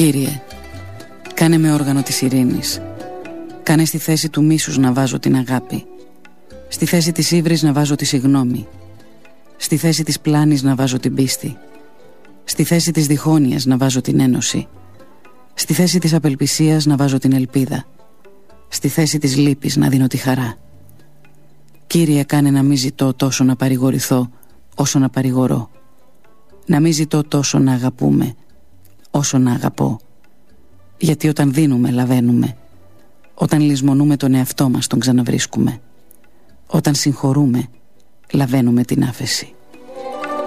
Κύριε, κάνε με όργανο της ειρήνης. Κάνε στη θέση του μίσους να βάζω την αγάπη. Στη θέση της ύβρης να βάζω τη συγγνώμη. Στη θέση της πλάνης να βάζω την πίστη. Στη θέση της διχόνοιας να βάζω την ένωση. Στη θέση της απελπισίας να βάζω την ελπίδα. Στη θέση της λύπης να δίνω τη χαρά. Κύριε, κάνε να μην ζητώ τόσο να παρηγορηθώ όσο να παρηγορώ. Να μην ζητώ τόσο να αγαπούμε όσο να αγαπώ. Γιατί όταν δίνουμε λαβαίνουμε. Όταν λησμονούμε τον εαυτό μας τον ξαναβρίσκουμε. Όταν συγχωρούμε λαβαίνουμε την άφεση.